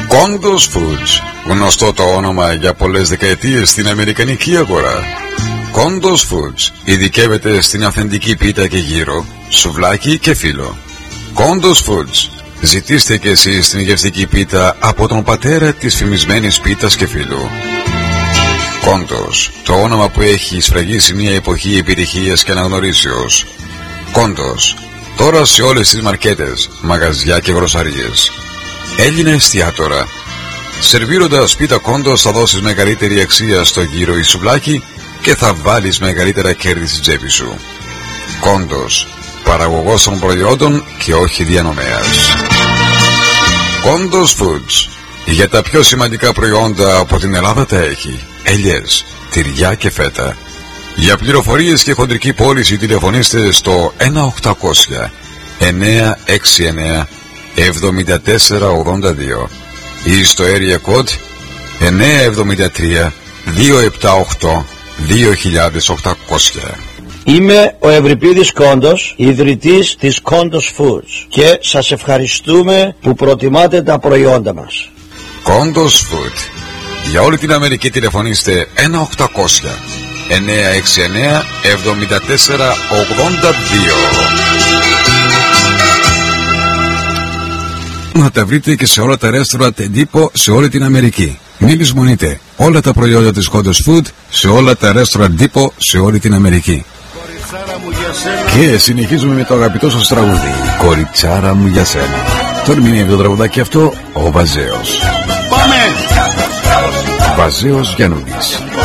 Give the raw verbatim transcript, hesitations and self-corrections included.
Condos Foods, γνωστό το όνομα για πολλές δεκαετίες στην αμερικανική αγορά. Condos Foods ειδικεύεται στην αυθεντική πίτα και γύρο, σουβλάκι και φύλλο. Condos Foods, ζητήστε και εσείς την γευστική πίτα από τον πατέρα της φημισμένης πίτας και φύλλου. Condos, το όνομα που έχει σφραγίσει μια εποχή επιτυχίας και αναγνωρίσεως. Condos, τώρα σε όλες τις μαρκέτες, μαγαζιά και γροσαρίες. Έλληνα εστιατόρα. Σερβίροντας πίτα Condos θα δώσεις μεγαλύτερη αξία στο γύρο ή σουβλάκι και θα βάλεις μεγαλύτερα κέρδη στην τσέπη σου. Condos, παραγωγός των προϊόντων και όχι διανομέας. Condos Foods, για τα πιο σημαντικά προϊόντα από την Ελλάδα τα έχει. Ελιές, τυριά και φέτα. Για πληροφορίες και χοντρική πώληση τηλεφωνήστε στο ένα οκτακόσια εννιακόσια εξήντα εννέα εβδομήντα τέσσερα ογδόντα δύο ή στο area code εννιακόσια εβδομήντα τρία διακόσια εβδομήντα οκτώ δύο χιλιάδες οκτακόσια. Είμαι ο Ευρυπίδης Κόντος, ιδρυτής της Condos Foods και σας ευχαριστούμε που προτιμάτε τα προϊόντα μας. Condos Food. Για όλη την Αμερική τηλεφωνήστε ένα οκτακόσια εννιακόσια εξήντα εννέα εβδομήντα τέσσερα ογδόντα δύο. Να τα βρείτε και σε όλα τα ρέστοραντ εντύπω σε όλη την Αμερική. Μην λησμονείτε όλα τα προϊόντα της Condos Food σε όλα τα ρέστοραντ εντύπω σε όλη την Αμερική. Και συνεχίζουμε με το αγαπητό σας τραγούδι, Κοριτσάρα μου για σένα. Το ερμηνεύει το τραγουδάκι αυτό ο Βαζέος. Πάμε! Βαζέος Γιαννούδης.